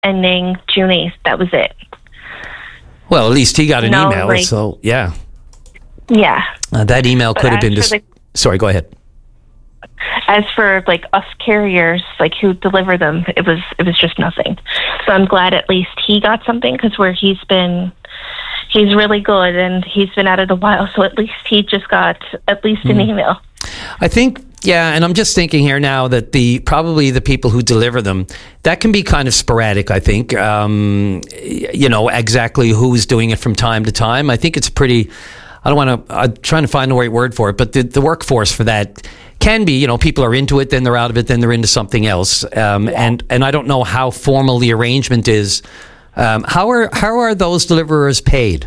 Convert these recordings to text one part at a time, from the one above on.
ending June 8th. That was it. Well, at least he got an email, like, so yeah. Yeah. That email could have been... Sorry, go ahead. As for like us carriers, like who deliver them, it was just nothing. So I'm glad at least he got something, because he's really good and he's been at it a while. So at least he just got at least an email. I think, yeah, and I'm just thinking here now that probably the people who deliver them, that can be kind of sporadic, I think. Exactly who's doing it from time to time. I think it's pretty... I'm trying to find the right word for it, but the workforce for that can be, people are into it, then they're out of it, then they're into something else. And I don't know how formal the arrangement is. How are those deliverers paid?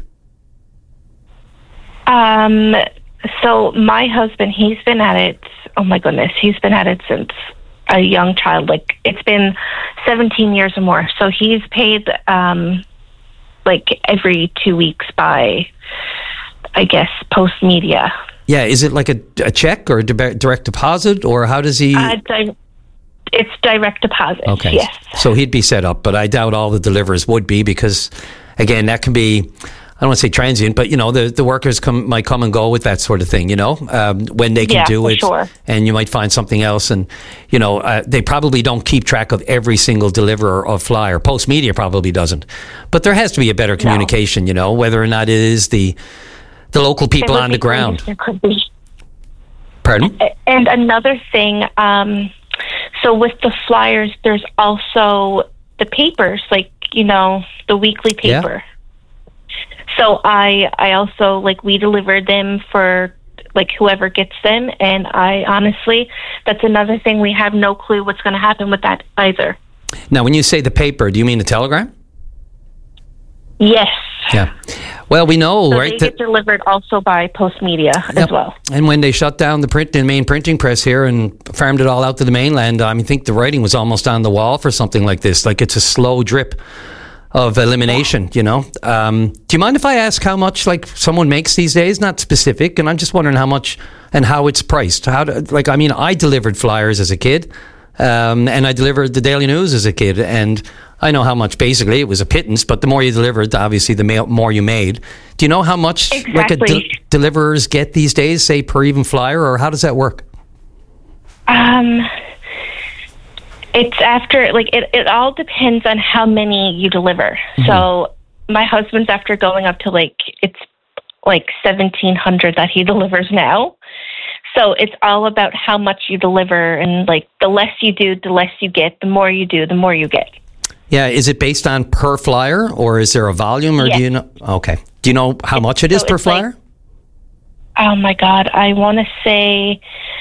So my husband, he's been at it, oh my goodness, he's been at it since a young child. Like, it's been 17 years or more. So he's paid like every 2 weeks by, I guess, Post Media. Yeah, is it like a check or a direct deposit, or how does he... It's direct deposit, okay. Yes. So he'd be set up, but I doubt all the deliverers would be, because, again, that can be... I don't want to say transient, but, the workers might come and go with that sort of thing, when they can do it. Sure. And you might find something else. And, they probably don't keep track of every single deliverer of flyer. Post Media probably doesn't. But there has to be a better communication, whether or not it is the local people on the ground. There could be. Pardon? And another thing, so with the flyers, there's also the papers, like, the weekly paper. Yeah. So I also, like, we delivered them for, like, whoever gets them. And I honestly, that's another thing. We have no clue what's going to happen with that either. Now, when you say the paper, do you mean the telegram? Yes. Yeah. Well, we know, so right? They get delivered also by Post Media as well. And when they shut down the main printing press here and farmed it all out to the mainland, I think the writing was almost on the wall for something like this. Like, it's a slow drip of elimination, Do you mind if I ask how much, like, someone makes these days? Not specific, and I'm just wondering how much and how it's priced. I delivered flyers as a kid, and I delivered the Daily News as a kid, and I know how much. Basically, it was a pittance, but the more you delivered, obviously, the more you made. Do you know how much deliverers get these days, say, per even flyer, or how does that work? It's after, like, it all depends on how many you deliver. Mm-hmm. So my husband's after going up to, like, it's like 1,700 that he delivers now. So it's all about how much you deliver, and, like, the less you do, the less you get. The more you do, the more you get. Yeah, is it based on per flyer, or is there a volume, or do you know? Okay. Do you know how much it is per flyer? Like, oh my God, I want to say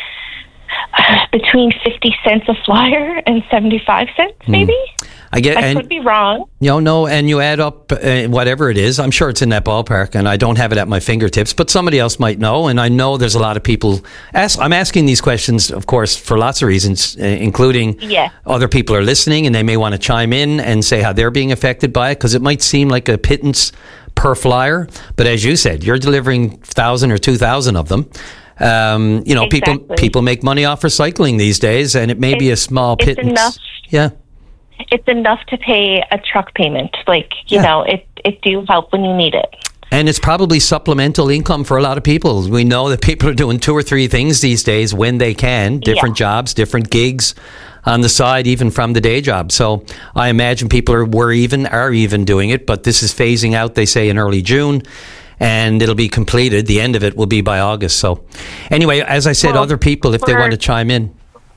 between 50 cents a flyer and 75 cents, maybe. I could be wrong. No, and you add up whatever it is. I'm sure it's in that ballpark, and I don't have it at my fingertips, but somebody else might know, and I know there's a lot of people. I'm asking these questions, of course, for lots of reasons, including other people are listening, and they may want to chime in and say how they're being affected by it, because it might seem like a pittance per flyer, but as you said, you're delivering 1,000 or 2,000 of them. Exactly. People make money off recycling these days, and it may be a small pittance. Enough. Yeah. It's enough to pay a truck payment. Like, it do help when you need it. And it's probably supplemental income for a lot of people. We know that people are doing 2 or 3 things these days when they can, different jobs, different gigs on the side, even from the day job. So I imagine people are even doing it, but this is phasing out, they say, in early June. And it'll be completed. The end of it will be by August. So anyway, as I said, other people, if they want to chime in.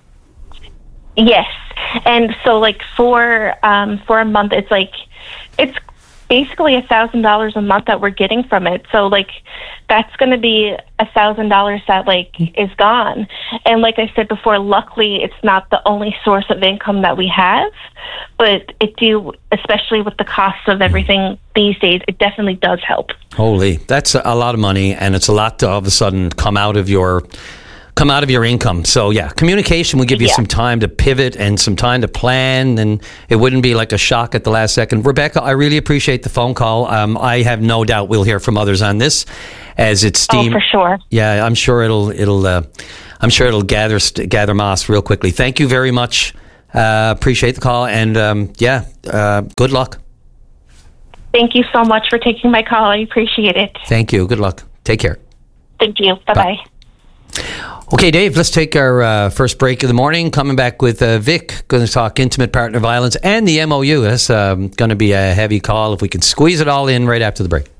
Yes. And so, like, for a month, it's basically $1,000 a month that we're getting from it. So, like, that's going to be $1,000 that, like, is gone. And like I said before, luckily it's not the only source of income that we have, but especially with the cost of everything these days, it definitely does help. Holy, that's a lot of money, and it's a lot to all of a sudden come out of your income. So yeah, communication will give you some time to pivot and some time to plan, and it wouldn't be like a shock at the last second. Rebecca, I really appreciate the phone call. I have no doubt we'll hear from others on this as it's steam. Oh, for sure. Yeah, I'm sure it'll gather moss real quickly. Thank you very much Appreciate the call, and good luck. Thank you so much for taking my call. I appreciate it. Thank you. Good luck. Take care. Thank you. Bye-bye. Okay, Dave, let's take our first break of the morning. Coming back with Vic, going to talk intimate partner violence and the MOU. That's going to be a heavy call if we can squeeze it all in right after the break.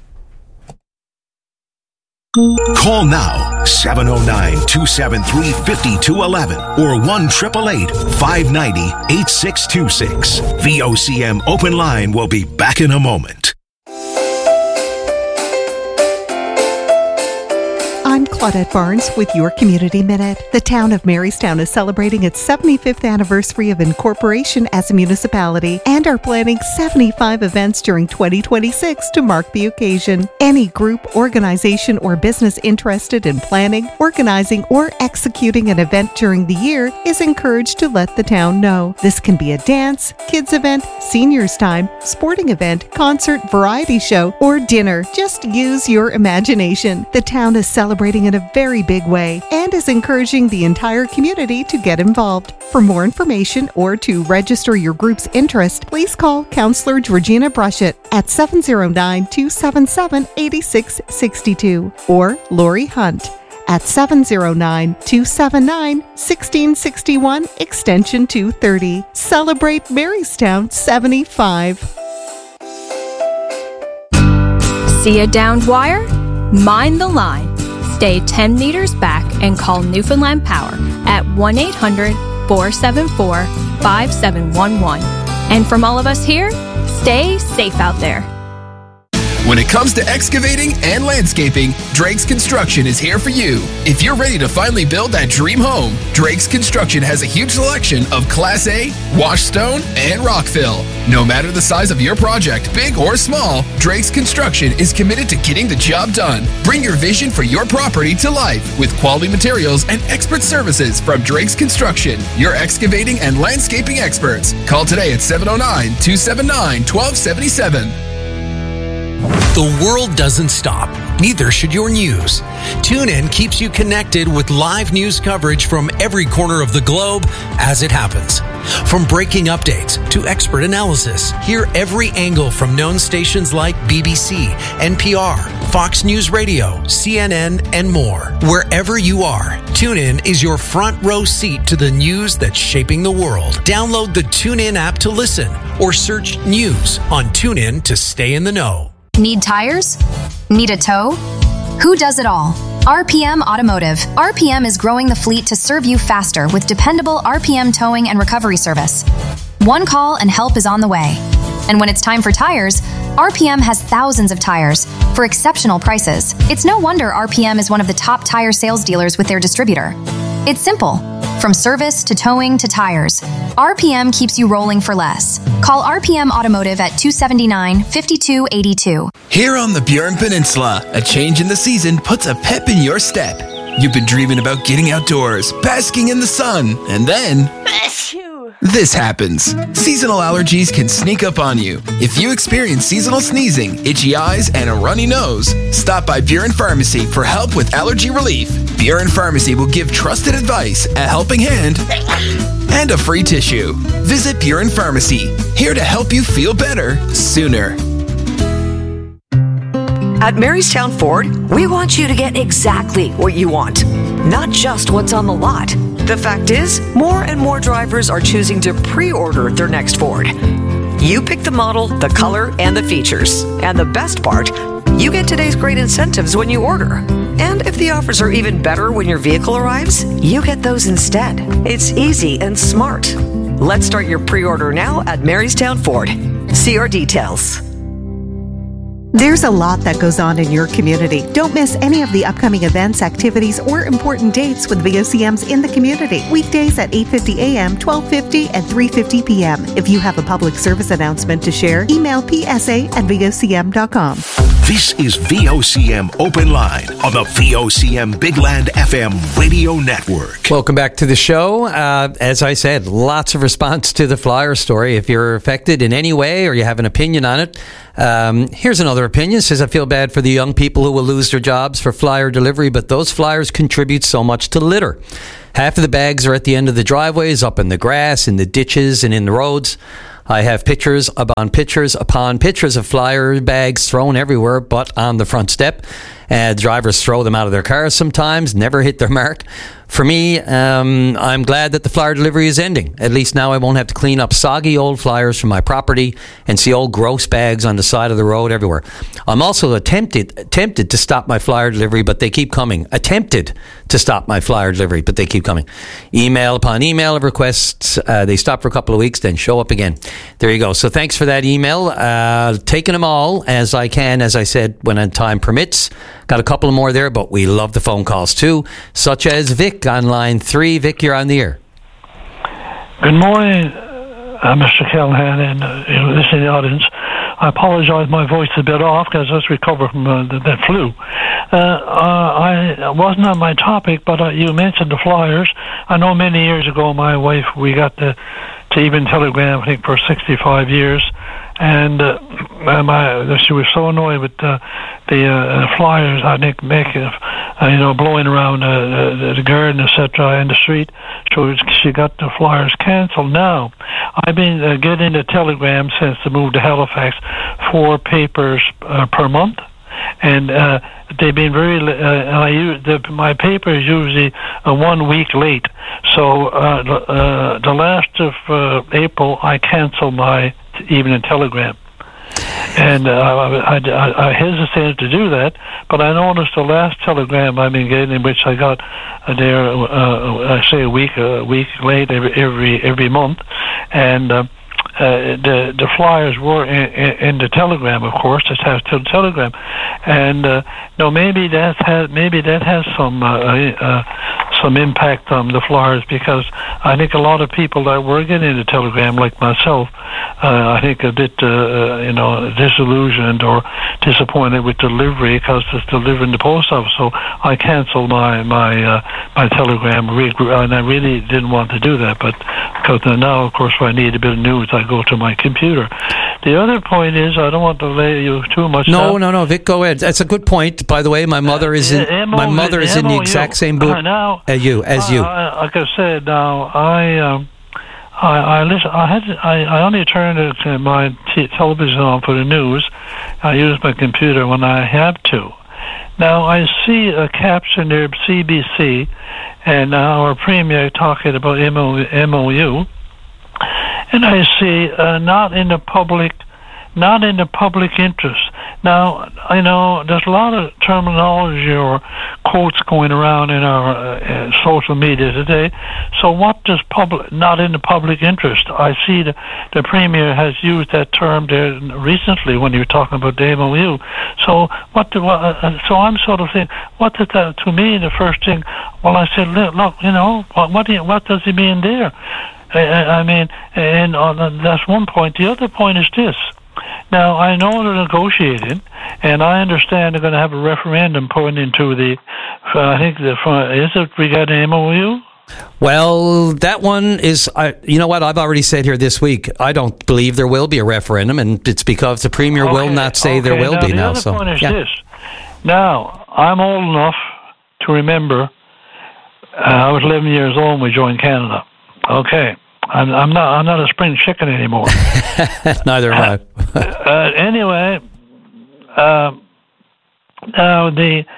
Call now, 709-273-5211 or 1-888-590-8626. VOCM Open Line will be back in a moment. I'm Claudette Barnes with your Community Minute. The town of Marystown is celebrating its 75th anniversary of incorporation as a municipality and are planning 75 events during 2026 to mark the occasion. Any group, organization, or business interested in planning, organizing, or executing an event during the year is encouraged to let the town know. This can be a dance, kids event, seniors time, sporting event, concert, variety show, or dinner. Just use your imagination. The town is celebrating in a very big way and is encouraging the entire community to get involved. For more information or to register your group's interest, please call Councillor Georgina Brushett at 709-277-8662 or Lori Hunt at 709-279-1661 extension 230. Celebrate Marystown 75. See a downed wire? Mind the line. Stay 10 meters back and call Newfoundland Power at 1-800-474-5711. And from all of us here, stay safe out there. When it comes to excavating and landscaping, Drake's Construction is here for you. If you're ready to finally build that dream home, Drake's Construction has a huge selection of Class A, washed stone, and rock fill. No matter the size of your project, big or small, Drake's Construction is committed to getting the job done. Bring your vision for your property to life with quality materials and expert services from Drake's Construction, your excavating and landscaping experts. Call today at 709-279-1277. The world doesn't stop. Neither should your news. TuneIn keeps you connected with live news coverage from every corner of the globe as it happens. From breaking updates to expert analysis, hear every angle from known stations like BBC, NPR, Fox News Radio, CNN, and more. Wherever you are, TuneIn is your front row seat to the news that's shaping the world. Download the TuneIn app to listen or search news on TuneIn to stay in the know. Need tires? Need a tow? Who does it all? RPM Automotive. RPM is growing the fleet to serve you faster with dependable RPM towing and recovery service. One call and help is on the way. And when it's time for tires, RPM has thousands of tires for exceptional prices. It's no wonder RPM is one of the top tire sales dealers with their distributor. It's simple. From service to towing to tires, RPM keeps you rolling for less. Call RPM Automotive at 279-5282. Here on the Burin Peninsula, a change in the season puts a pep in your step. You've been dreaming about getting outdoors, basking in the sun, and then this happens. Seasonal allergies can sneak up on you. If you experience seasonal sneezing, itchy eyes, and a runny nose, stop by Burin Pharmacy for help with allergy relief. Burin Pharmacy will give trusted advice, a helping hand, and a free tissue. Visit Burin Pharmacy, here to help you feel better sooner. At Marystown Ford, we want you to get exactly what you want, not just what's on the lot. The fact is, more and more drivers are choosing to pre-order their next Ford. You pick the model, the color, and the features. And the best part, you get today's great incentives when you order. And if the offers are even better when your vehicle arrives, you get those instead. It's easy and smart. Let's start your pre-order now at Marystown Ford. See our details. There's a lot that goes on in your community. Don't miss any of the upcoming events, activities, or important dates with VOCMs in the community. Weekdays at 8:50 a.m., 12:50, and 3:50 p.m. If you have a public service announcement to share, email psa@vocm.com. This is VOCM Open Line on the VOCM Big Land FM radio network. Welcome back to the show. As I said, lots of response to the flyer story. If you're affected in any way or you have an opinion on it, here's another opinion. It says, I feel bad for the young people who will lose their jobs for flyer delivery, but those flyers contribute so much to litter. Half of the bags are at the end of the driveways, up in the grass, in the ditches, and in the roads. I have pictures upon pictures of flyer bags thrown everywhere but on the front step. Drivers throw them out of their cars sometimes, never hit their mark. For me, I'm glad that the flyer delivery is ending. At least now I won't have to clean up soggy old flyers from my property and see old gross bags on the side of the road everywhere. I'm also tempted to stop my flyer delivery, but they keep coming. Attempted to stop my flyer delivery, but they keep coming. Email upon email of requests. They stop for a couple of weeks, then show up again. There you go. So thanks for that email. Taking them all as I can, as I said, when time permits. Got a couple more there, but we love the phone calls too, such as Vic on line 3. Vic, you're on the air. Good morning, Mr. Callahan, and listening to the audience. I apologize, my voice is a bit off because I just recovered from that flu. I wasn't on my topic, but you mentioned the flyers. I know many years ago, my wife, we got the Even Telegram, I think, for 65 years. And she was so annoyed with the flyers, I think, making, blowing around the garden, etc., in the street. So she got the flyers canceled. Now, I've been getting the Telegram since the move to Halifax, 4 papers per month. And they've been very. My paper is usually 1 week late. So the last of April, I canceled my Evening Telegram, and I hesitated to do that. But I noticed the last telegram I've been getting, which I got there, I say a week late every month, and. The flyers were in the Telegram, of course. It has to the Telegram, and maybe that has some impact on the flyers, because I think a lot of people that were getting the Telegram, like myself, I think a bit disillusioned or disappointed with delivery, because it's delivered in the post office. So I canceled my Telegram, and I really didn't want to do that, but because now, of course, if I need a bit of news, I go to my computer. The other point is, I don't want to lay you too much. No, Vic, go ahead. That's a good point. By the way, my mother is in the exact same boat as you. Like I said, now I listen. I only turn my television on for the news. I use my computer when I have to. Now I see a caption there, CBC, and our premier talking about MOU. And I see not in the public interest. Now, I know there's a lot of terminology or quotes going around in our social media today. So what does not in the public interest? I see the Premier has used that term there recently when you were talking about the MOU. So so I'm sort of saying, what does that, to me, the first thing, well, I said, look, what does he mean there? I mean, and that's one point. The other point is this. Now, I know they're negotiating, and I understand they're going to have a referendum put into the, is it regarding MOU? Well, that one is, you know what, I've already said here this week, I don't believe there will be a referendum, and it's because the Premier will not say there will be now. The other point is this. Now, I'm old enough to remember, I was 11 years old when we joined Canada. Okay. I'm not a spring chicken anymore. Neither am I. Anyway, now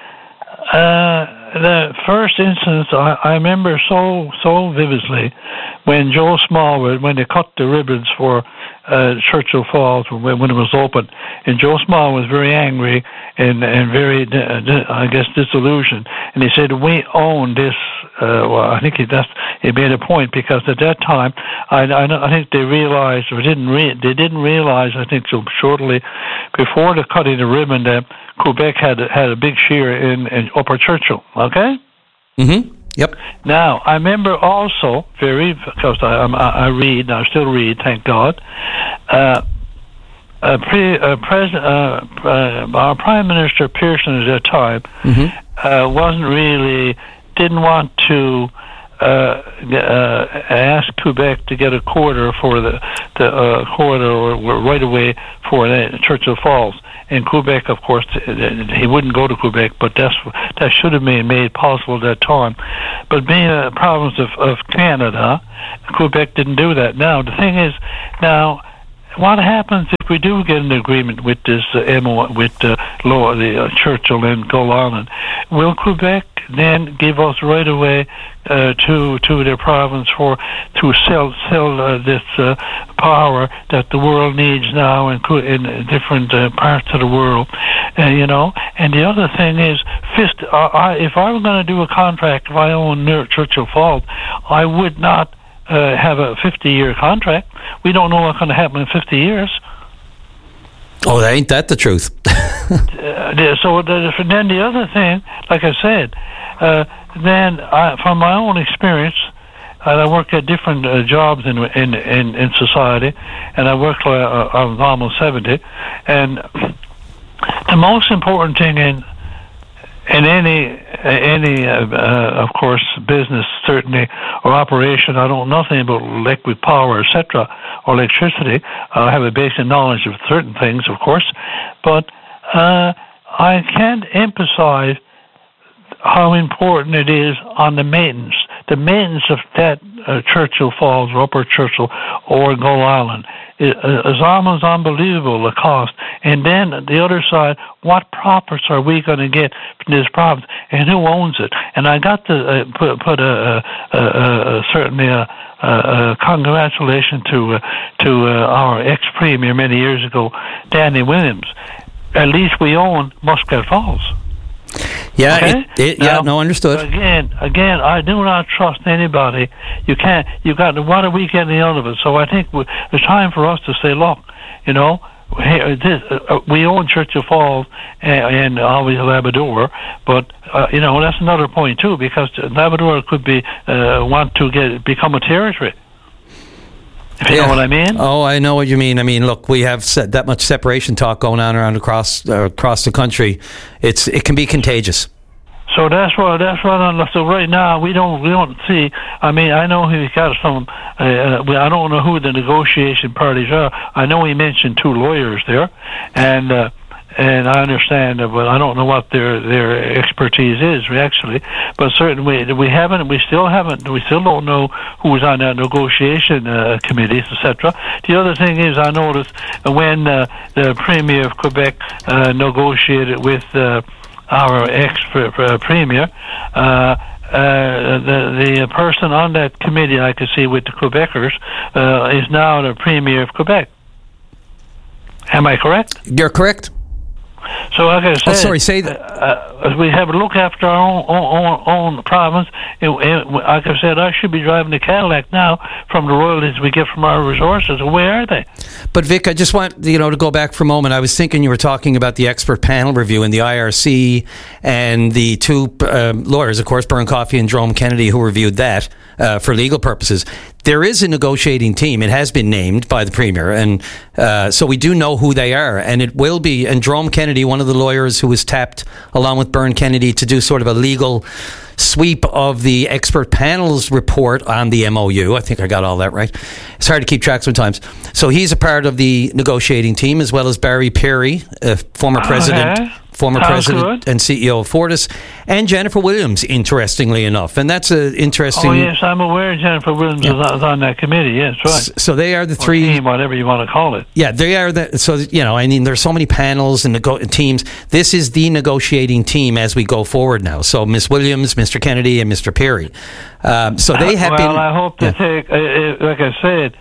the first instance I remember so vividly when Joe Smallwood, when they cut the ribbons for Churchill Falls when it was open, and Joe Smallwood was very angry and very disillusioned, and he said, "We own this." I think he made a point, because at that time I think they realized, or they didn't realize, I think so shortly before the cutting the ribbon, that Quebec had a big share in Upper Churchill. Okay. Mm-hmm. Yep. Now, I remember also because I read, I still read, thank God. Our Prime Minister Pearson at that time didn't want to ask Quebec to get a quarter for the quarter or right away for Churchill Falls. In Quebec, of course, he wouldn't go to Quebec, but that should have been made possible at that time. But being a province of Canada, Quebec didn't do that. Now, the thing is, what happens if we do get an agreement with this Churchill and Gull Island? Will Quebec then give us right away to their province to sell this power that the world needs now in different parts of the world? And the other thing is, if I were going to do a contract, if I own near Churchill Falls, I would not have a 50-year contract. We don't know what's going to happen in 50 years. Oh, ain't that the truth? So then the other thing, like I said, from my own experience, I work at different jobs in society, and I worked I was almost 70, and the most important thing in any of course business, certainly, or operation, I don't know nothing about electric power, etc., or electricity. I have a basic knowledge of certain things, of course, but I can't emphasize how important it is on the maintenance of that Churchill Falls or Upper Churchill or Gull Island is almost unbelievable, the cost. And then the other side, what profits are we going to get from this province, and who owns it? And I got to put certainly a congratulations to our ex-premier many years ago, Danny Williams. At least we own Muscat Falls. Yeah, okay? No, understood. Again, I do not trust anybody. What are we getting out of it? So I think it's time for us to say, look, we own Churchill Falls and always Labrador, but that's another point too, because Labrador could want to become a territory. If you know what I mean? Oh, I know what you mean. I mean, look, we have that much separation talk going on around across the country. It can be contagious. So that's what. So right now we don't see. I mean, I know he's got some. I don't know who the negotiation parties are. I know he mentioned 2 lawyers there, and I understand, but I don't know what their expertise is actually. But certainly we still don't know who's on that negotiation committees, etc. The other thing is, I noticed when the Premier of Quebec negotiated with our ex-premier, the person on that committee, I could see with the Quebecers, is now the Premier of Quebec. Am I correct? You're correct. So, like I said, sorry, say that. We have to look after our own province. Like I said, I should be driving a Cadillac now from the royalties we get from our resources. Where are they? But Vic, I just want to go back for a moment. I was thinking you were talking about the expert panel review in the IRC and the 2 lawyers, of course, Byrne Coffey and Jerome Kennedy, who reviewed that for legal purposes. There is a negotiating team. It has been named by the Premier, and so we do know who they are. And it will be, and Jerome Kennedy, one of the lawyers who was tapped along with Byrne Kennedy to do sort of a legal sweep of the expert panel's report on the MOU. I think I got all that right. It's hard to keep track sometimes. So he's a part of the negotiating team, as well as Barry Perry, former president and CEO of Fortis, and Jennifer Williams, interestingly enough. And that's an interesting... Oh, yes, I'm aware Jennifer Williams is on that committee, yes, right. So they are the 3... team, whatever you want to call it. Yeah, they are the... So, there's so many panels and teams. This is the negotiating team as we go forward now. So Ms. Williams, Mr. Kennedy, and Mr. Perry. So they have been... Well, I hope to take... like I said,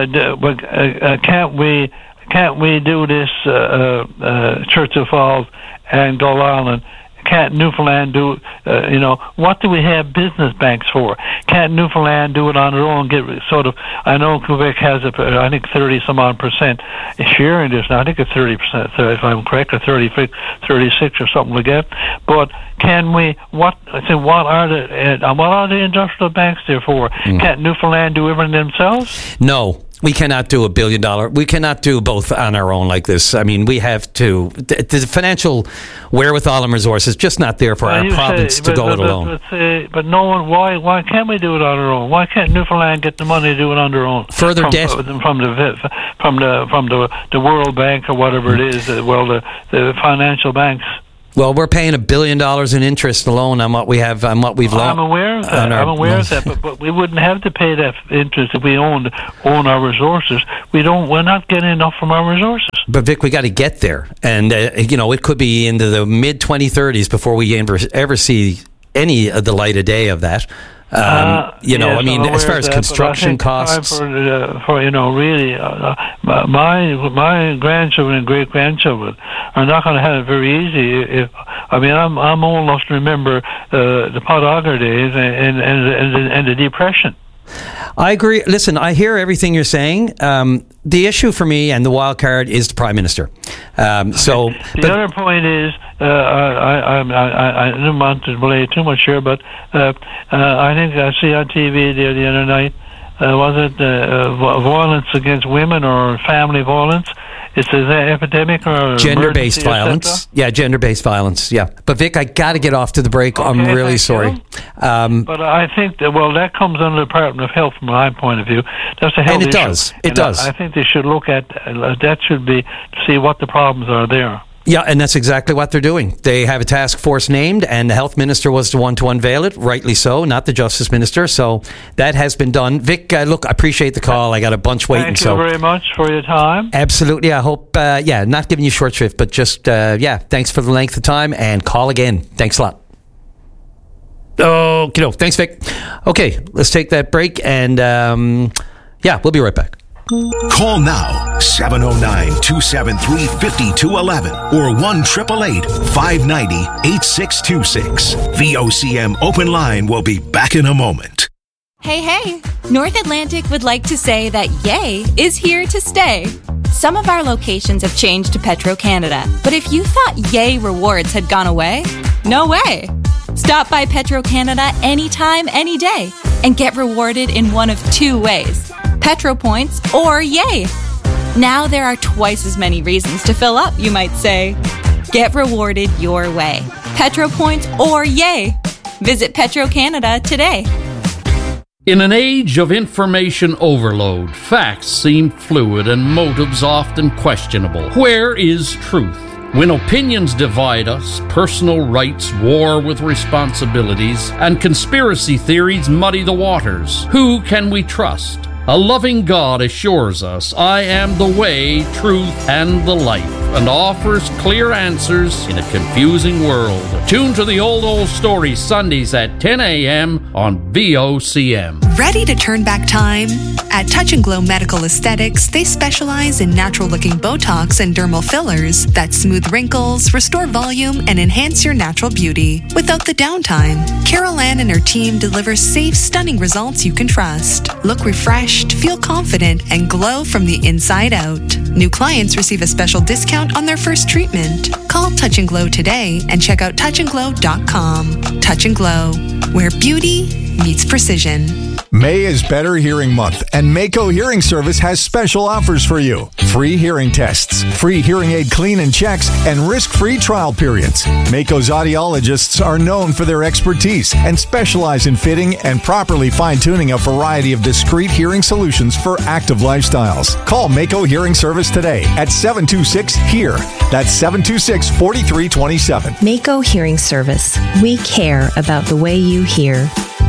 can't we do this Churchill Falls and Gull Island? Can't Newfoundland do, what do we have business banks for? Can't Newfoundland do it on their own? I know Quebec has I think 30-some-odd% share in this now. I think it's 30%, if I'm correct, or 36 or something like that. But can we, what are the industrial banks there for? Can't Newfoundland do everything themselves? No. We cannot do $1 billion. We cannot do both on our own like this. I mean, we have to. The financial wherewithal and resources just not there for our province to go it alone. But no one. Why can't we do it on our own? Why can't Newfoundland get the money to do it on their own? Further debt from the World Bank or whatever it is. The financial banks. Well, we're paying $1 billion in interest alone on what we have, on what we've loaned. I'm aware of that. But we wouldn't have to pay that interest if we own our resources. We're not getting enough from our resources. But Vic, we got to get there, and it could be into the mid 2030s before we ever see any of the light of day of that. As far as construction costs, really, my grandchildren and great grandchildren are not going to have it very easy. I'm old enough to remember the Pod Auger days and the Depression. I agree. Listen, I hear everything you're saying. The issue for me and the wild card is the Prime Minister. The other point is, I don't want to belay too much here, but I think I see on TV the other night, was it violence against women or family violence? Is it an epidemic or gender-based violence? Yeah, gender-based violence. Yeah, but Vic, I got to get off to the break. Okay, I'm really sorry. But I think that comes under the Department of Health from my point of view. That's a health issue. It does. I think they should look at that. Should be to see what the problems are there. Yeah, and that's exactly what they're doing. They have a task force named, and the health minister was the one to unveil it, rightly so, not the justice minister. So that has been done. Vic, look, I appreciate the call. I got a bunch waiting. Thank you very much for your time. Absolutely. I hope, not giving you short shrift, but just, thanks for the length of time, and call again. Thanks a lot. Okay, thanks, Vic. Okay, let's take that break, and we'll be right back. Call now, 709-273-5211 or 1-888-590-8626. VOCM Open Line will be back in a moment. Hey, North Atlantic would like to say that Yay is here to stay. Some of our locations have changed to Petro-Canada, but if you thought Yay rewards had gone away, no way. Stop by Petro-Canada anytime, any day, and get rewarded in one of two ways. Petro points or Yay. Now there are twice as many reasons to fill up, you might say. Get rewarded your way. Petro points or Yay. Visit Petro-Canada today. In an age of information overload, facts seem fluid and motives often questionable. Where is truth? When opinions divide us, personal rights war with responsibilities, and conspiracy theories muddy the waters, who can we trust? A loving God assures us, I am the way, truth, and the life, and offers clear answers in a confusing world. Tune to the Old Story Sundays at 10 a.m. on VOCM. Ready to turn back time? At Touch and Glow Medical Aesthetics, they specialize in natural-looking Botox and dermal fillers that smooth wrinkles, restore volume, and enhance your natural beauty without the downtime. Carol Ann and her team deliver safe, stunning results you can trust. Look refreshed, feel confident, and glow from the inside out. New clients receive a special discount on their first treatment. Call Touch and Glow today and check out touchandglow.com. Touch and Glow, where beauty meets precision. May is Better Hearing Month, and Mako Hearing Service has special offers for you. Free hearing tests, free hearing aid clean and checks, and risk-free trial periods. Mako's audiologists are known for their expertise and specialize in fitting and properly fine-tuning a variety of discrete hearing solutions for active lifestyles. Call Mako Hearing Service today at 726-HEAR. That's 726-4327. Mako Hearing Service. We care about the way you hear.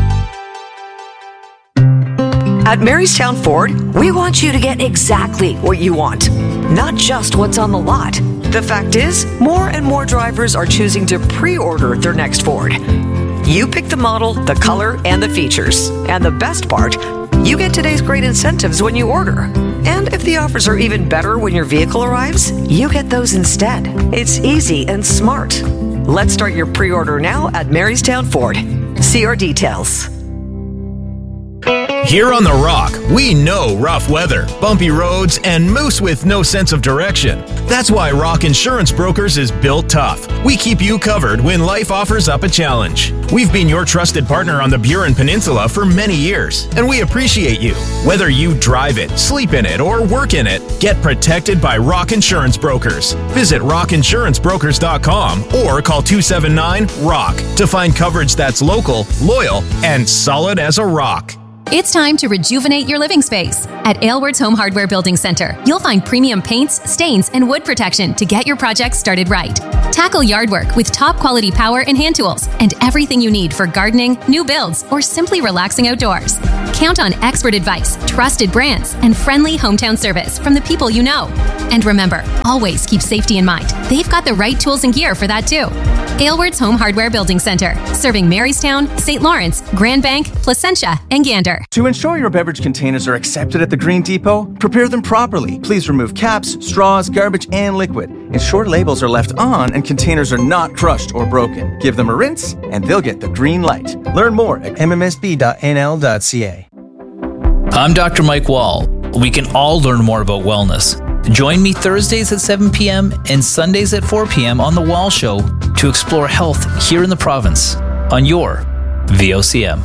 At Marystown Ford, we want you to get exactly what you want, not just what's on the lot. The fact is, more and more drivers are choosing to pre-order their next Ford. You pick the model, the color, and the features. And the best part, you get today's great incentives when you order. And if the offers are even better when your vehicle arrives, you get those instead. It's easy and smart. Let's start your pre-order now at Marystown Ford. See our details. Here on The Rock, we know rough weather, bumpy roads, and moose with no sense of direction. That's why Rock Insurance Brokers is built tough. We keep you covered when life offers up a challenge. We've been your trusted partner on the Burin Peninsula for many years, and we appreciate you. Whether you drive it, sleep in it, or work in it, get protected by Rock Insurance Brokers. Visit rockinsurancebrokers.com or call 279-ROCK to find coverage that's local, loyal, and solid as a rock. It's time to rejuvenate your living space. At Aylward's Home Hardware Building Center, you'll find premium paints, stains, and wood protection to get your project started right. Tackle yard work with top quality power and hand tools and everything you need for gardening, new builds, or simply relaxing outdoors. Count on expert advice, trusted brands, and friendly hometown service from the people you know. And remember, always keep safety in mind. They've got the right tools and gear for that too. Aylward's Home Hardware Building Center, serving Marystown, St. Lawrence, Grand Bank, Placentia, and Gander. To ensure your beverage containers are accepted at the Green Depot, prepare them properly. Please remove caps, straws, garbage, and liquid. Ensure labels are left on and containers are not crushed or broken. Give them a rinse, and they'll get the green light. Learn more at mmsb.nl.ca. I'm Dr. Mike Wall. We can all learn more about wellness. Join me Thursdays at 7 p.m. and Sundays at 4 p.m. on The Wall Show to explore health here in the province on your VOCM.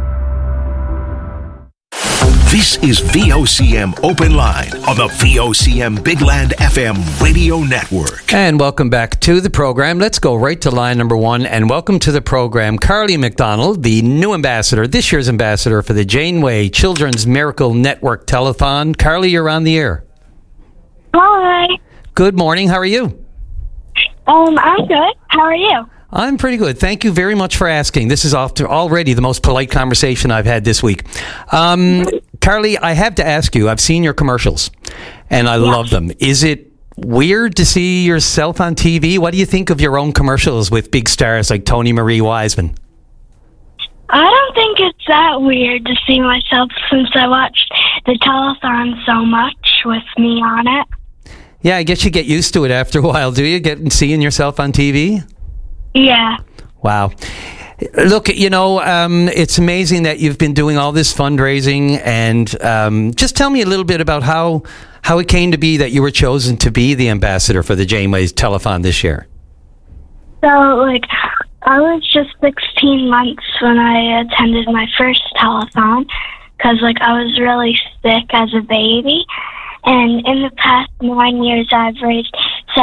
This is VOCM Open Line on the VOCM Big Land FM radio network. And welcome back to the program. Let's go right to line number one and welcome to the program Carly McDonald, the new ambassador, this year's ambassador for the Janeway Children's Miracle Network Telethon. Carly, you're on the air. Hi. Good morning. How are you? I'm good. How are you? I'm pretty good. Thank you very much for asking. This is already the most polite conversation I've had this week. Carly, I have to ask you, I've seen your commercials, and I love them. Is it weird to see yourself on TV? What do you think of your own commercials with big stars like Tony Marie Wiseman? I don't think it's that weird to see myself since I watched the telethon so much with me on it. Yeah, I guess you get used to it after a while, do you? Seeing yourself on TV? Yeah. Wow. Look, it's amazing that you've been doing all this fundraising, and just tell me a little bit about how it came to be that you were chosen to be the ambassador for the Janeway Telethon this year. So, I was just 16 months when I attended my first telethon because, I was really sick as a baby. And in the past 9 years, I've raised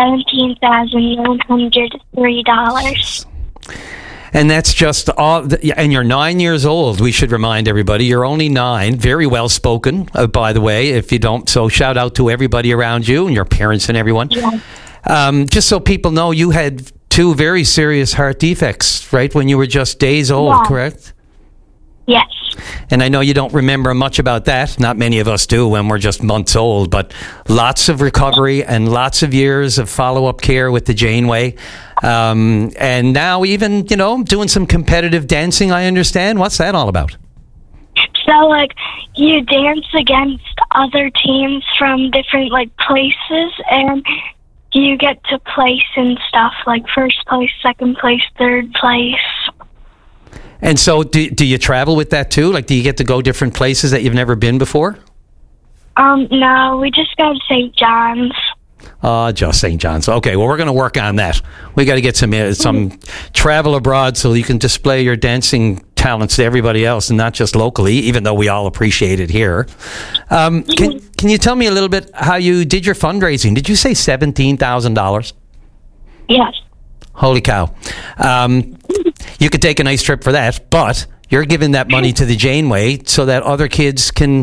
$17,903. And that's just all. And you're 9 years old. We should remind everybody you're only 9. Very well spoken, by the way. If you don't, so shout out to everybody around you and your parents and everyone. Yeah. Just so people know, you had 2 very serious heart defects, right? When you were just days old, correct? Yes. And I know you don't remember much about that. Not many of us do when we're just months old, but lots of recovery and lots of years of follow-up care with the Janeway. And now even, doing some competitive dancing, I understand. What's that all about? So, you dance against other teams from different, places, and you get to place in stuff, first place, second place, third place. And so do you travel with that too? Do you get to go different places that you've never been before? No, we just go to St. John's. Just St. John's. Okay, well, we're going to work on that. We got to get some travel abroad so you can display your dancing talents to everybody else and not just locally, even though we all appreciate it here. Can you tell me a little bit how you did your fundraising? Did you say $17,000? Yes. Holy cow. You could take a nice trip for that, but you're giving that money to the Janeway so that other kids can,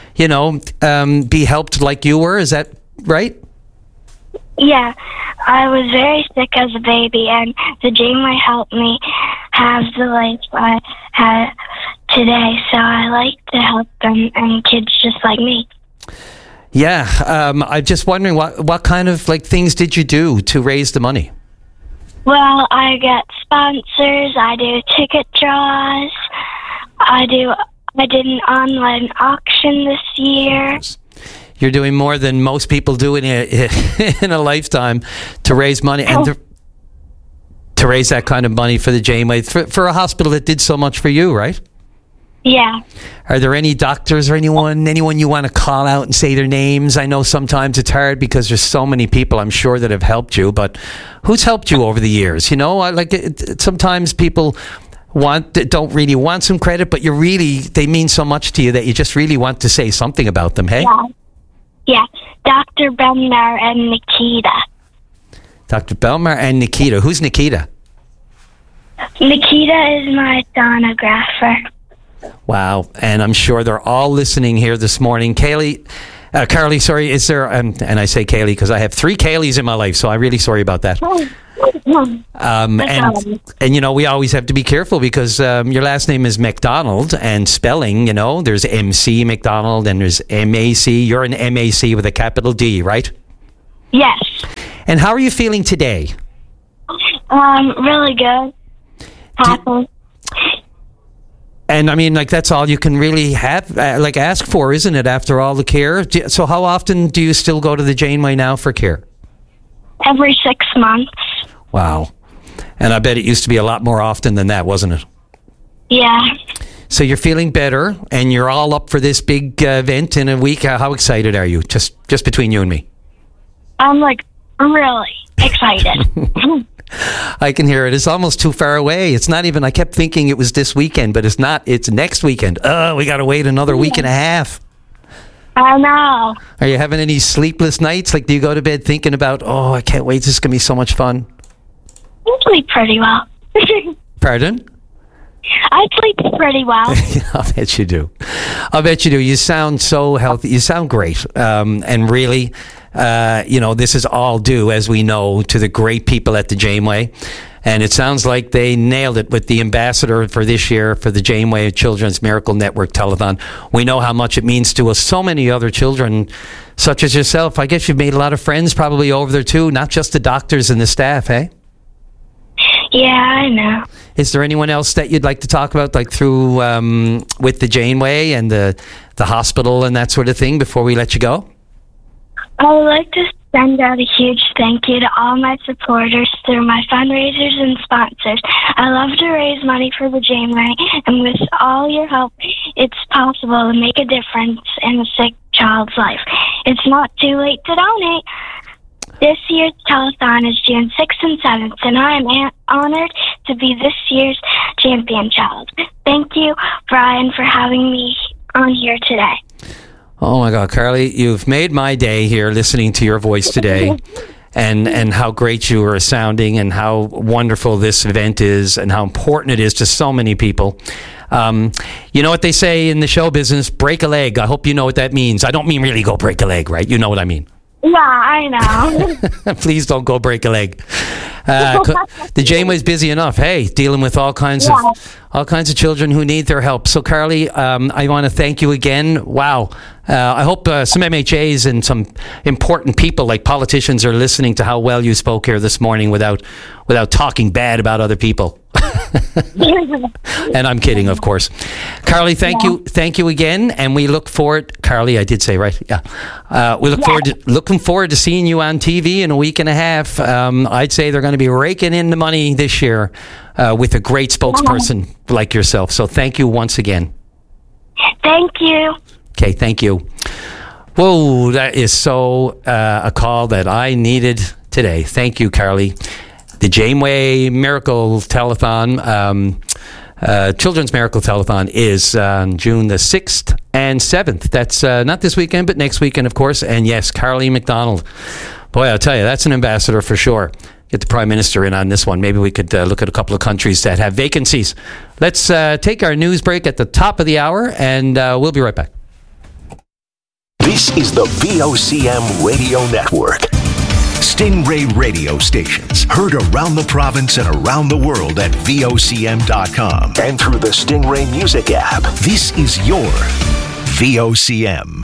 be helped like you were. Is that right? Yeah. I was very sick as a baby, and the Janeway helped me have the life I have today, so I like to help them and kids just like me. Yeah. I'm just wondering, what kind of things did you do to raise the money? Well, I get sponsors, I do ticket draws, I did an online auction this year. You're doing more than most people do in a lifetime to raise money and to raise that kind of money for the Janeway, for a hospital that did so much for you, right? Yeah. Are there any doctors or anyone you want to call out and say their names? I know sometimes it's hard because there's so many people, I'm sure, that have helped you, but who's helped you over the years? You know, sometimes people don't really want some credit, but they mean so much to you that you just really want to say something about them, hey? Yeah. Dr. Belmar and Nikita. Dr. Belmar and Nikita. Who's Nikita? Nikita is my sonographer. Wow. And I'm sure they're all listening here this morning. Carly, is there, and I say Kaylee because I have 3 Kayleys in my life, so I'm really sorry about that. And you know, we always have to be careful because your last name is McDonald, and spelling, you know, there's MC McDonald and there's MAC. You're an MAC with a capital D, right? Yes. And how are you feeling today? Really good. Happy. And I mean, like, that's all you can really have, ask for, isn't it, after all the care? So how often do you still go to the Janeway now for care? Every 6 months. Wow. And I bet it used to be a lot more often than that, wasn't it? Yeah. So you're feeling better, and you're all up for this big event in a week. How excited are you? Just between you and me. I'm, really excited. I can hear it. It's almost too far away. It's not even, I kept thinking it was this weekend, but it's not. It's next weekend. We got to wait another week and a half. I know. Are you having any sleepless nights? Like, do you go to bed thinking about, I can't wait, this is going to be so much fun? I sleep pretty well. Pardon? I sleep pretty well. I bet you do. I bet you do. You sound so healthy. You sound great. And really, this is all due, as we know, to the great people at the Janeway. And it sounds like they nailed it with the ambassador for this year for the Janeway Children's Miracle Network Telethon. We know how much it means to us, so many other children, such as yourself. I guess you've made a lot of friends probably over there too, not just the doctors and the staff, hey? Yeah, I know. Is there anyone else that you'd like to talk about, like through with the Janeway and the hospital and that sort of thing before we let you go? I would like to send out a huge thank you to all my supporters through my fundraisers and sponsors. I love to raise money for the Janeway, and with all your help, it's possible to make a difference in a sick child's life. It's not too late to donate. This year's telethon is June 6th and 7th, and I am honored to be this year's champion child. Thank you, Brian, for having me on here today. Oh my God, Carly, you've made my day here listening to your voice today and how great you are sounding and how wonderful this event is and how important it is to so many people. You know what they say in the show business, break a leg. I hope you know what that means. I don't mean really go break a leg, right? You know what I mean. Yeah, I know. Please don't go break a leg. The Janeway's busy enough, hey, dealing with all kinds of children who need their help. So, Carly, I want to thank you again. Wow. I hope some MHAs and some important people like politicians are listening to how well you spoke here this morning without talking bad about other people. And I'm kidding, of course. Carly, thank you again, and we look forward. Carly, I did say right, yeah. We looking forward to seeing you on TV in a week and a half. I'd say they're going to be raking in the money this year with a great spokesperson like yourself. So thank you once again. Thank you. Okay, thank you. Whoa, that is so a call that I needed today. Thank you, Carly. The Janeway Miracle Telethon, Children's Miracle Telethon is on June the 6th and 7th. That's not this weekend, but next weekend, of course. And yes, Carly McDonald. Boy, I'll tell you, that's an ambassador for sure. Get the Prime Minister in on this one. Maybe we could look at a couple of countries that have vacancies. Let's take our news break at the top of the hour, and we'll be right back. This is the VOCM Radio Network. Stingray radio stations heard around the province and around the world at VOCM.com and through the Stingray Music app. This is your VOCM.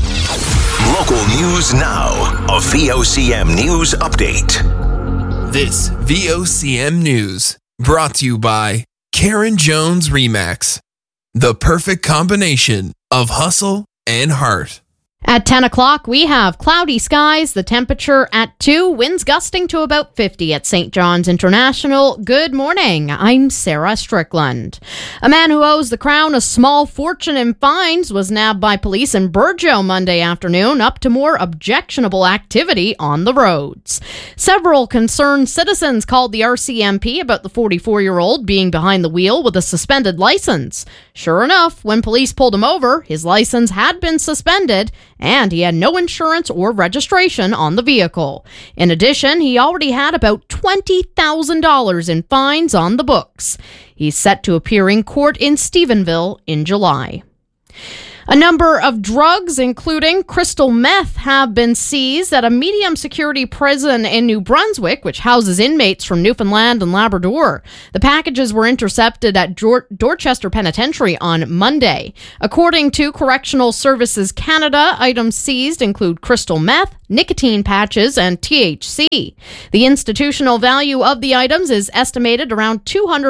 Local news now. A VOCM news update. This VOCM news brought to you by Karen Jones Remax. The perfect combination of hustle and heart. At 10 o'clock, we have cloudy skies, the temperature at 2, winds gusting to about 50 at St. John's International. Good morning, I'm Sarah Strickland. A man who owes the Crown a small fortune in fines was nabbed by police in Burgeo Monday afternoon, up to more objectionable activity on the roads. Several concerned citizens called the RCMP about the 44-year-old being behind the wheel with a suspended license. Sure enough, when police pulled him over, his license had been suspended, and he had no insurance or registration on the vehicle. In addition, he already had about $20,000 in fines on the books. He's set to appear in court in Stephenville in July. A number of drugs, including crystal meth, have been seized at a medium-security prison in New Brunswick, which houses inmates from Newfoundland and Labrador. The packages were intercepted at Dorchester Penitentiary on Monday. According to Correctional Services Canada, items seized include crystal meth, nicotine patches, and THC. The institutional value of the items is estimated around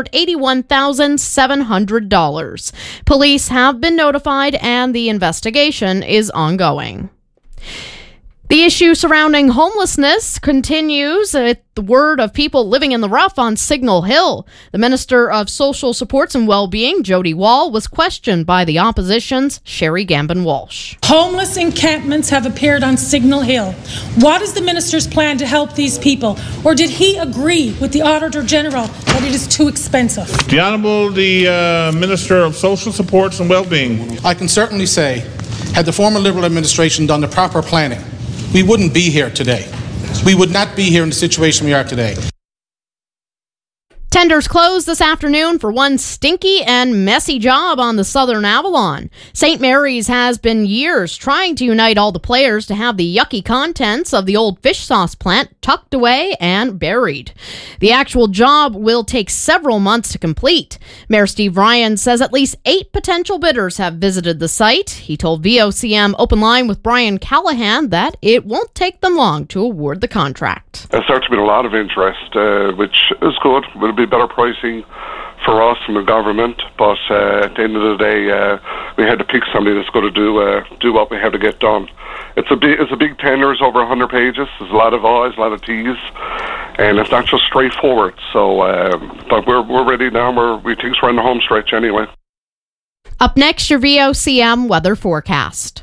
$281,700. Police have been notified and the investigation is ongoing. The issue surrounding homelessness continues at the word of people living in the rough on Signal Hill. The Minister of Social Supports and Wellbeing, Jody Wall, was questioned by the opposition's Sherry Gambin-Walsh. Homeless encampments have appeared on Signal Hill. What is the Minister's plan to help these people? Or did he agree with the Auditor General that it is too expensive? The Honourable Minister of Social Supports and Wellbeing. I can certainly say, had the former Liberal administration done the proper planning, we wouldn't be here today. We would not be here in the situation we are today. Tenders closed this afternoon for one stinky and messy job on the Southern Avalon. St. Mary's has been years trying to unite all the players to have the yucky contents of the old fish sauce plant tucked away and buried. The actual job will take several months to complete. Mayor Steve Ryan says at least 8 potential bidders have visited the site. He told VOCM Open Line with Brian Callahan that it won't take them long to award the contract. There's certainly been a lot of interest, which is good. It'll be better pricing for us from the government, but at the end of the day, we had to pick somebody that's going to do what we have to get done. It's a big tender. It's over 100 pages. There's a lot of I's, a lot of T's, and it's not just straightforward. So, but we're ready now. We think we're in the home stretch anyway. Up next, your VOCM weather forecast.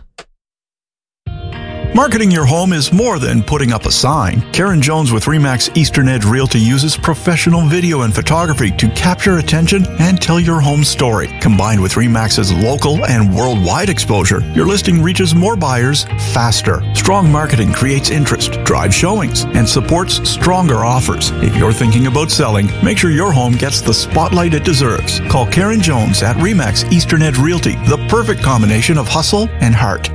Marketing your home is more than putting up a sign. Karen Jones with RE/MAX Eastern Edge Realty uses professional video and photography to capture attention and tell your home story. Combined with RE/MAX's local and worldwide exposure, your listing reaches more buyers faster. Strong marketing creates interest, drives showings, and supports stronger offers. If you're thinking about selling, make sure your home gets the spotlight it deserves. Call Karen Jones at RE/MAX Eastern Edge Realty, the perfect combination of hustle and heart.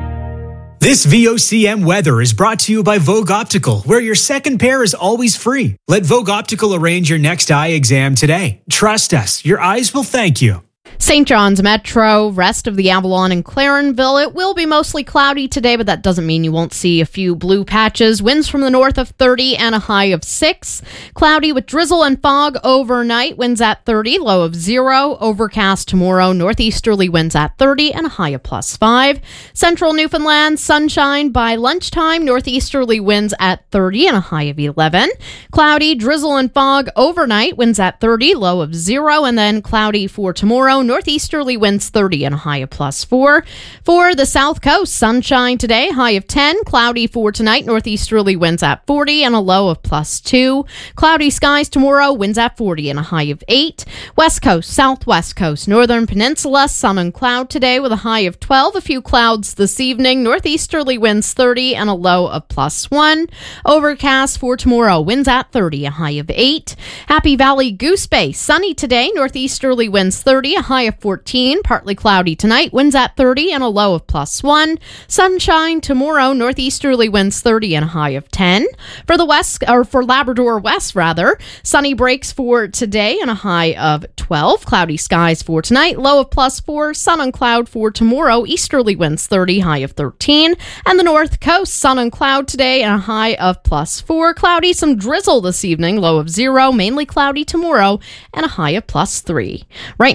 This VOCM weather is brought to you by Vogue Optical, where your second pair is always free. Let Vogue Optical arrange your next eye exam today. Trust us, your eyes will thank you. St. John's Metro, rest of the Avalon and Clarenville. It will be mostly cloudy today, but that doesn't mean you won't see a few blue patches. Winds from the north of 30 and a high of 6. Cloudy with drizzle and fog overnight. Winds at 30, low of 0. Overcast tomorrow. Northeasterly winds at 30 and a high of +5. Central Newfoundland, sunshine by lunchtime. Northeasterly winds at 30 and a high of 11. Cloudy, drizzle and fog overnight. Winds at 30, low of 0. And then cloudy for tomorrow. Northeasterly winds 30 and a high of +4. For the South Coast, sunshine today, high of 10. Cloudy for tonight, northeasterly winds at 40 and a low of +2. Cloudy skies tomorrow, winds at 40 and a high of 8. West Coast, Southwest Coast, Northern Peninsula, sun and cloud today with a high of 12. A few clouds this evening. Northeasterly winds 30 and a low of +1. Overcast for tomorrow, winds at 30, a high of 8. Happy Valley, Goose Bay, sunny today. Northeasterly winds 30, a high of 14. Partly cloudy tonight, winds at 30 and a low of +1. Sunshine tomorrow, northeasterly winds 30 and a high of 10. For the west, or for Labrador West rather, sunny breaks for today and a high of 12. Cloudy skies for tonight, low of +4. Sun and cloud for tomorrow, easterly winds 30, high of 13. And the north coast, sun and cloud today and a high of +4. Cloudy, some drizzle this evening, low of 0. Mainly cloudy tomorrow and a high of +3. Right now in St.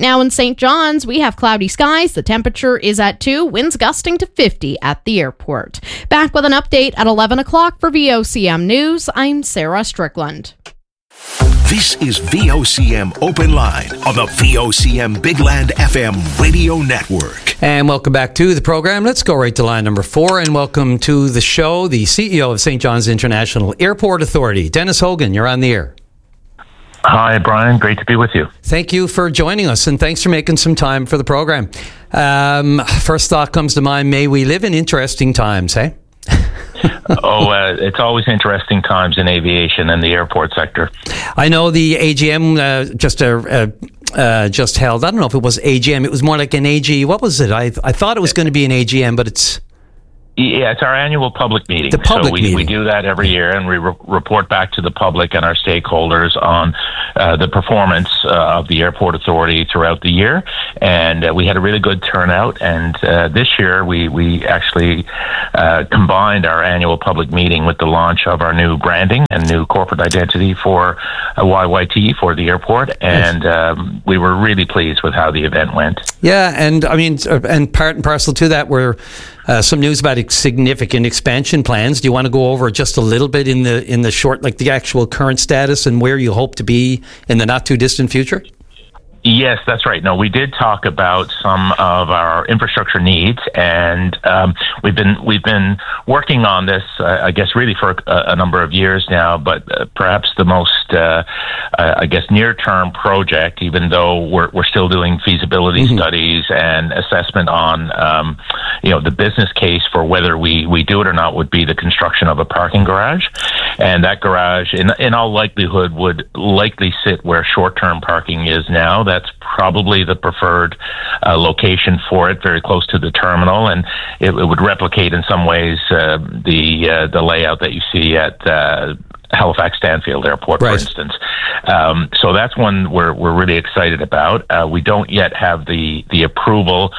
St. John's, we have cloudy skies. The temperature is at 2, winds gusting to 50 at the airport. Back with an update at 11 o'clock for VOCM News. I'm Sarah Strickland. This is VOCM Open Line on the VOCM Big Land FM radio network. And welcome back to the program. Let's go right to line number 4 and welcome to the show the CEO of St. John's International Airport Authority, Dennis Hogan. You're on the air. Hi, Brian. Great to be with you. Thank you for joining us, and thanks for making some time for the program. First thought comes to mind, may we live in interesting times, eh? It's always interesting times in aviation and the airport sector. I know the AGM just held. I don't know if it was AGM. It was more like an AG. What was it? I thought it was going to be an AGM, but it's... Yeah, it's our annual public meeting. The public meeting. We do that every year, and we report back to the public and our stakeholders on the performance of the airport authority throughout the year. And we had a really good turnout. And this year, we actually combined our annual public meeting with the launch of our new branding and new corporate identity for YYT for the airport. And we were really pleased with how the event went. Yeah, and I mean, and part and parcel to that were some news about significant expansion plans. Do you want to go over just a little bit in the short, like the actual current status and where you hope to be in the not too distant future? Yes, that's right. No, we did talk about some of our infrastructure needs, and we've been working on this, I guess, really for a number of years now. But perhaps the most, I guess, near-term project, even though we're still doing feasibility studies and assessment on, the business case for whether we do it or not, would be the construction of a parking garage, and that garage, in all likelihood, would likely sit where short-term parking is now. That's probably the preferred location for it, very close to the terminal, and it would replicate in some ways the layout that you see at Halifax Stanfield Airport, for instance. So that's one we're really excited about. We don't yet have the approval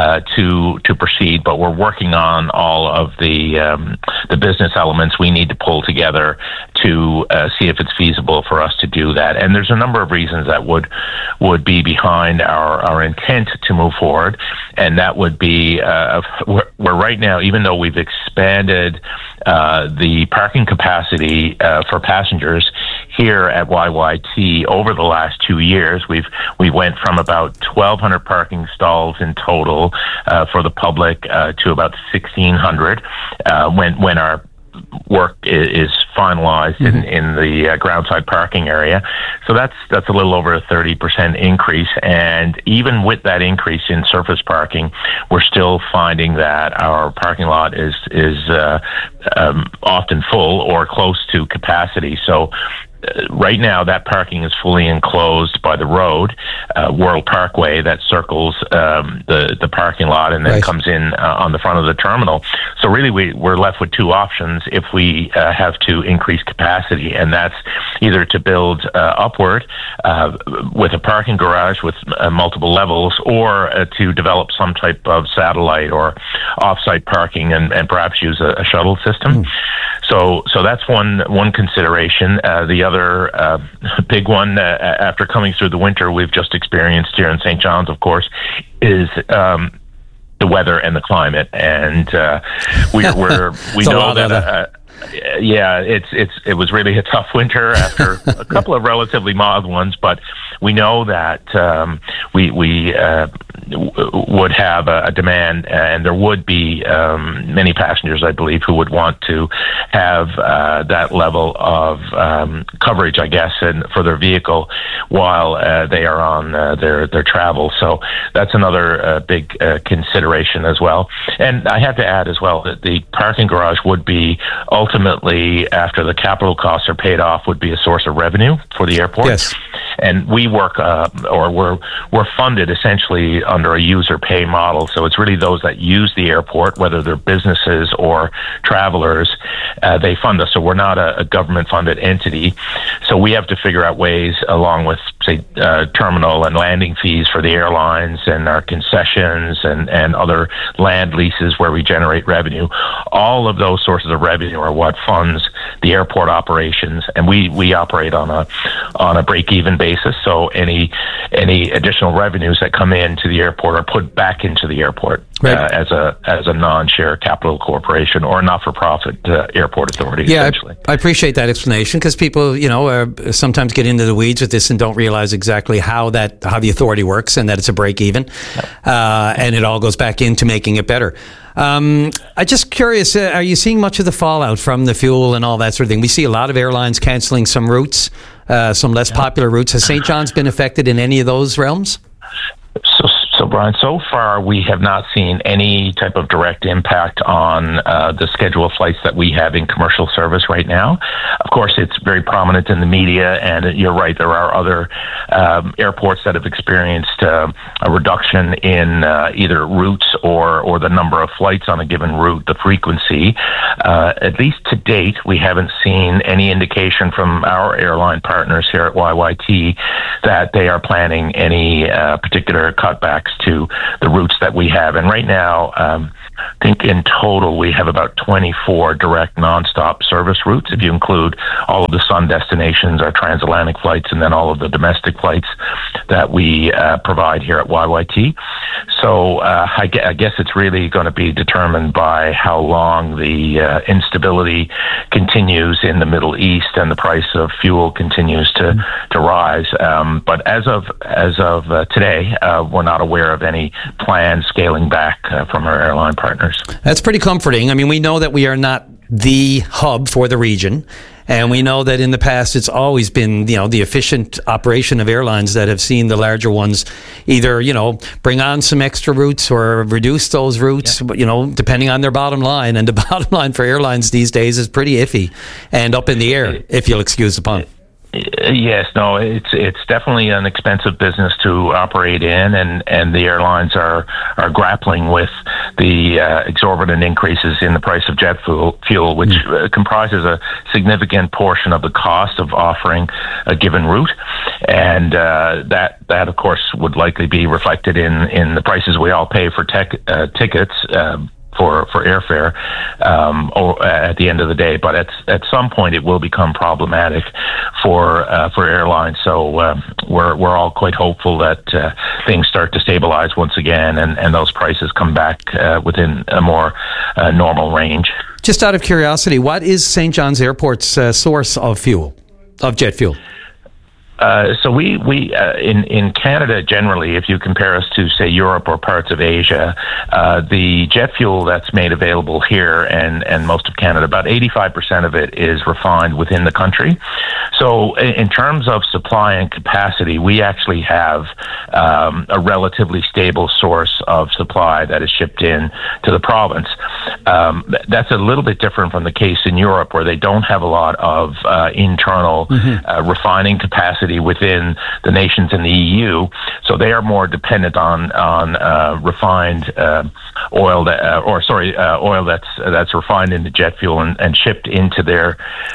to proceed, but we're working on all of the business elements we need to pull together to see if it's feasible for us to do that. And there's a number of reasons that would be behind our intent to move forward, and that would be we're right now, even though we've expanded the parking capacity for passengers here at YYT over the last 2 years, we went from about 1,200 parking stalls in total for the public to about 1,600 when our work is finalized in the groundside parking area. So that's a little over a 30% increase. And even with that increase in surface parking, we're still finding that our parking lot is often full or close to capacity. So right now, that parking is fully enclosed by the road, World Parkway, that circles the parking lot and then comes in on the front of the terminal. So really, we're left with two options if we have to increase capacity, and that's either to build upward with a parking garage with multiple levels, or to develop some type of satellite or off-site parking and perhaps use a shuttle system. So that's one consideration. The other big one, after coming through the winter we've just experienced here in St. John's, of course, is the weather and the climate. And we know that. It was really a tough winter after a couple of relatively mild ones, but we know that we would have a demand, and there would be many passengers, I believe, who would want to have that level of coverage, I guess, and for their vehicle while they are on their travel. So that's another big consideration as well. And I have to add as well that the parking garage would be ultimately, after the capital costs are paid off, would be a source of revenue for the airport. Yes. And we work, or we're funded essentially under a user pay model. So it's really those that use the airport, whether they're businesses or travelers, they fund us. So we're not a government funded entity. So we have to figure out ways, along with say, terminal and landing fees for the airlines, and our concessions and other land leases where we generate revenue. All of those sources of revenue are what funds the airport operations, and we operate on a break-even basis. So any additional revenues that come into the airport are put back into the airport, right, as a non-share capital corporation or not-for-profit airport authority. Yeah, I appreciate that explanation, because people, sometimes get into the weeds with this and don't realize exactly how the authority works, and that it's a break-even, and it all goes back into making it better. I'm just curious, are you seeing much of the fallout from the fuel and all that sort of thing? We see a lot of airlines cancelling some routes, some less popular routes. Has St. John's been affected in any of those realms? So, Brian, so far we have not seen any type of direct impact on the schedule of flights that we have in commercial service right now. Of course, it's very prominent in the media, and you're right, there are other airports that have experienced a reduction in either routes or the number of flights on a given route, the frequency. At least to date, we haven't seen any indication from our airline partners here at YYT that they are planning any particular cutbacks to the routes that we have. And right now, I think in total we have about 24 direct nonstop service routes, if you include all of the sun destinations, our transatlantic flights, and then all of the domestic flights that we provide here at YYT. So I guess it's really going to be determined by how long the instability continues in the Middle East and the price of fuel continues to rise. But as of today, we're not aware of any plans scaling back from our airline partners. That's pretty comforting. I mean, we know that we are not the hub for the region, and we know that in the past it's always been, the efficient operation of airlines that have seen the larger ones either, bring on some extra routes or reduce those routes, depending on their bottom line. And the bottom line for airlines these days is pretty iffy and up in the air, if you'll excuse the pun. Yes, no, it's definitely an expensive business to operate in, and the airlines are grappling with the exorbitant increases in the price of jet fuel, which comprises a significant portion of the cost of offering a given route, and that of course would likely be reflected in the prices we all pay for tickets. For airfare at the end of the day, but at some point it will become problematic for airlines. So we're all quite hopeful that things start to stabilize once again, and those prices come back within a more normal range. Just out of curiosity, what is St. John's Airport's source of jet fuel? So we in Canada generally, if you compare us to say Europe or parts of Asia, the jet fuel that's made available here and most of Canada, about 85% of it is refined within the country. So in terms of supply and capacity, we actually have a relatively stable source of supply that is shipped in to the province. That's a little bit different from the case in Europe, where they don't have a lot of internal refining capacity within the nations in the EU, so they are more dependent on refined oil, oil that's refined into jet fuel and shipped into their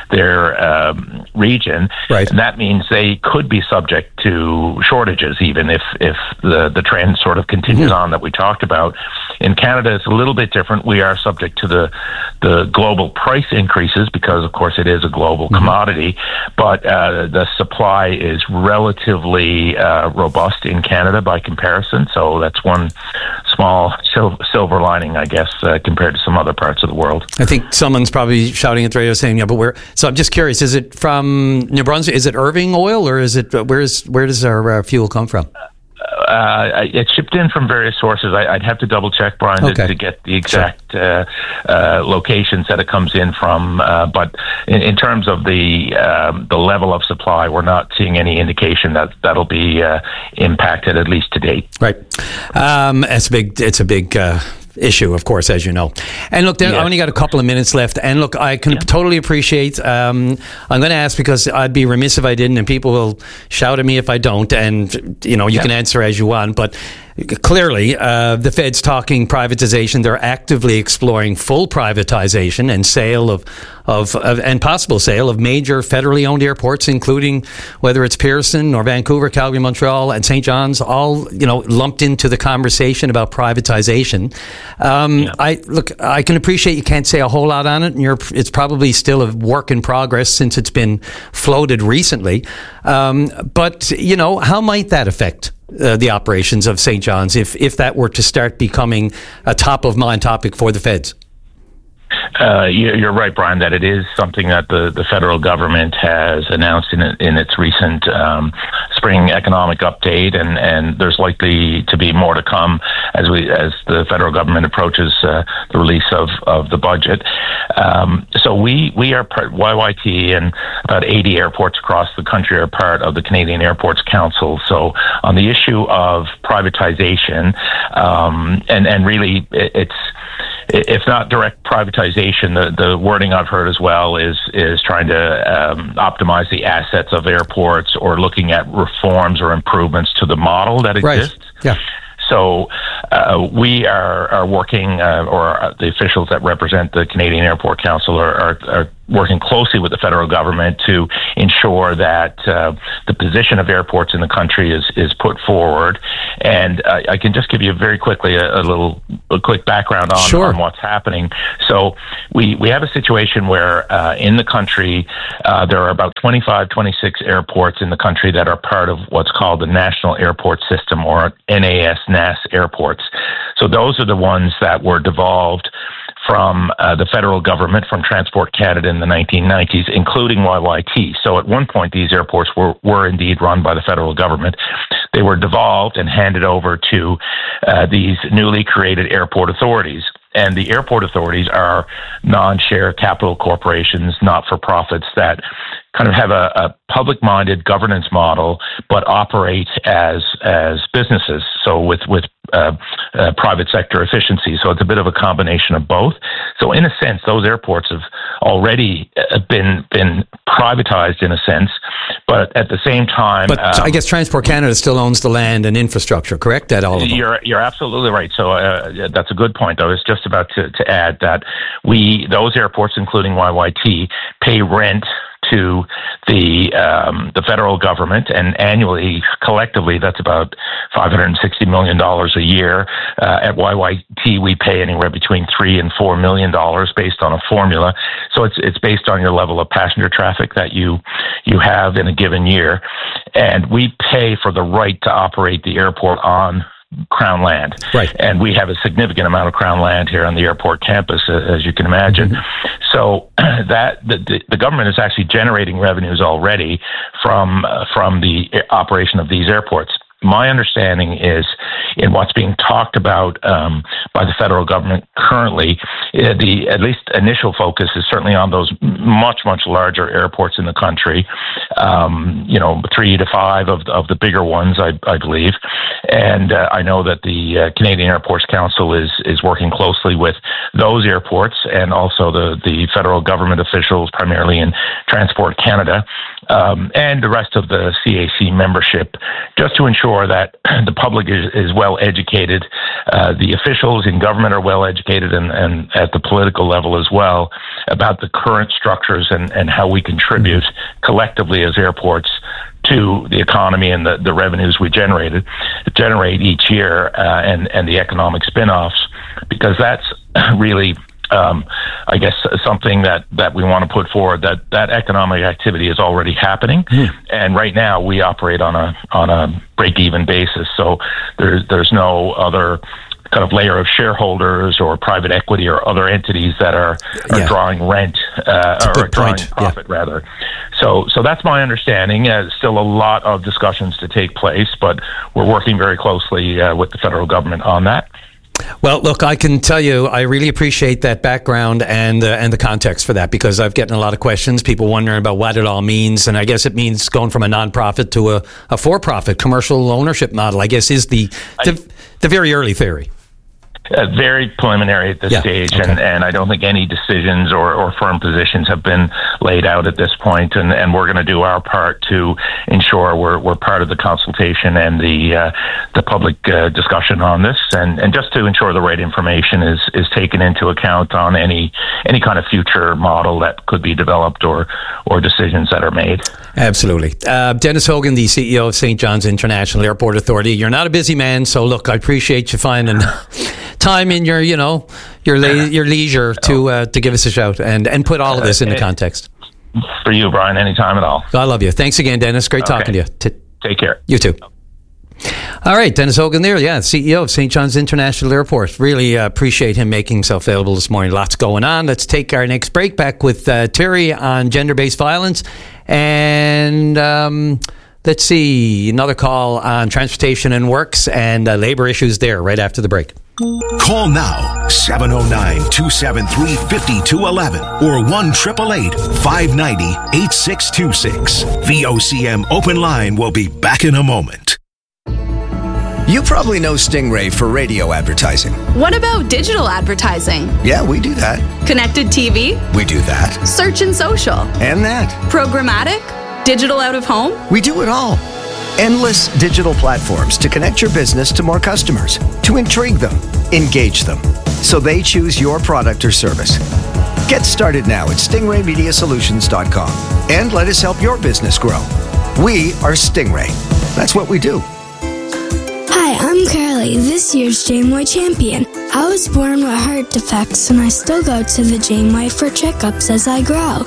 region. Right. And that means they could be subject to shortages, even if the trend sort of continues on that we talked about. In Canada, it's a little bit different. We are subject to the global price increases because, of course, it is a global commodity, but the supply is relatively robust in Canada by comparison. So that's one small silver lining, I guess, compared to some other parts of the world. I think someone's probably shouting at the radio saying, "Yeah, but where?" So I'm just curious: is it from New Brunswick? Is it Irving Oil, or is it where does our fuel come from? It's shipped in from various sources. I'd have to double check, Brian, to get the exact locations that it comes in from. But in terms of the level of supply, we're not seeing any indication that'll be impacted, at least to date. Right. It's a big issue, of course, as you know. And look, I only got a couple of minutes left. And look, I can totally appreciate, I'm going to ask because I'd be remiss if I didn't, and people will shout at me if I don't. And, you can answer as you want. But clearly, the Fed's talking privatization. They're actively exploring full privatization and sale of and possible sale of major federally owned airports, including whether it's Pearson or Vancouver, Calgary, Montreal, and St. John's, all lumped into the conversation about privatization. I can appreciate you can't say a whole lot on it, and it's probably still a work in progress since it's been floated recently. But how might that affect the operations of St. John's if that were to start becoming a top of mind topic for the feds? You're right, Brian, that it is something that the federal government has announced in its recent spring economic update, and there's likely to be more to come as the federal government approaches the release of the budget. So we are part, YYT, and about 80 airports across the country are part of the Canadian Airports Council. So on the issue of privatization, and really it's, if not direct privatization, the wording I've heard as well is trying to optimize the assets of airports, or looking at reforms or improvements to the model that exists. Right. Yeah. So we are working, or the officials that represent the Canadian Airport Council are working closely with the federal government to ensure that the position of airports in the country is put forward. And I can just give you very quickly a quick background on what's happening. So we have a situation where in the country there are about 26 airports in the country that are part of what's called the National Airport System, or NAS airports. So those are the ones that were devolved from the federal government, from Transport Canada in the 1990s, including YYT. So at one point, these airports were indeed run by the federal government. They were devolved and handed over to these newly created airport authorities. And the airport authorities are non-share capital corporations, not-for-profits, that kind of have a public-minded governance model, but operate as businesses. So with private sector efficiency. So it's a bit of a combination of both. So in a sense, those airports have already been privatized in a sense, but at the same time. But I guess Transport Canada still owns the land and infrastructure, correct? At all of them. You're absolutely right. So that's a good point. I was just about to add that those airports, including YYT, pay rent to the federal government, and annually, collectively, that's about $560 million a year. At YYT, we pay anywhere between $3 and $4 million based on a formula. So it's based on your level of passenger traffic that you have in a given year, and we pay for the right to operate the airport on Crown land. Right. And we have a significant amount of Crown land here on the airport campus, as you can imagine. Mm-hmm. So that the government is actually generating revenues already from the operation of these airports. My understanding is, in what's being talked about by the federal government currently, the at least initial focus is certainly on those much larger airports in the country. 3 to 5 of the bigger ones, I believe. And I know that the Canadian Airports Council is working closely with those airports, and also the federal government officials, primarily in Transport Canada, and the rest of the CAC membership, just to ensure that the public is well educated, the officials in government are well educated, and at the political level as well, about the current structures and how we contribute collectively as airports to the economy and the revenues we generate each year, and the economic spin-offs, because that's really I guess something that we want to put forward, that economic activity is already happening. And right now we operate on a break-even basis. So there's no other kind of layer of shareholders or private equity or other entities that are drawing rent or drawing profit rather. So that's my understanding. Still a lot of discussions to take place, but we're working very closely with the federal government on that. Well, look, I can tell you, I really appreciate that background and the context for that, because I've gotten a lot of questions, people wondering about what it all means. And I guess it means going from a nonprofit to a for-profit commercial ownership model, I guess, is the very early theory. Very preliminary at this stage, okay. and I don't think any decisions or firm positions have been laid out at this point. And we're going to do our part to ensure we're part of the consultation and the public discussion on this, and just to ensure the right information is taken into account on any kind of future model that could be developed or decisions that are made. Absolutely. Dennis Hogan, the CEO of St. John's International Airport Authority. You're not a busy man, so look, I appreciate you finding time in your leisure to give us a shout and put all of this into context. For you, Brian, anytime at all. I love you. Thanks again, Dennis. Great talking to you. Take care. You too. All right, Dennis Hogan there, CEO of St. John's International Airport. Really appreciate him making himself available this morning. Lots going on. Let's take our next break, back with Terry on gender-based violence. And let's see, another call on transportation and works and labour issues there right after the break. Call now, 709-273-5211 or 1-888-590-8626. VOCM Open Line will be back in a moment. You probably know Stingray for radio advertising. What about digital advertising? Yeah, we do that. Connected TV? We do that. Search and social? And that. Programmatic? Digital out of home? We do it all. Endless digital platforms to connect your business to more customers, to intrigue them, engage them, so they choose your product or service. Get started now at stingraymediasolutions.com and let us help your business grow. We are Stingray. That's what we do. Hi, I'm Carly, this year's Janeway champion. I was born with heart defects and I still go to the Janeway for checkups as I grow.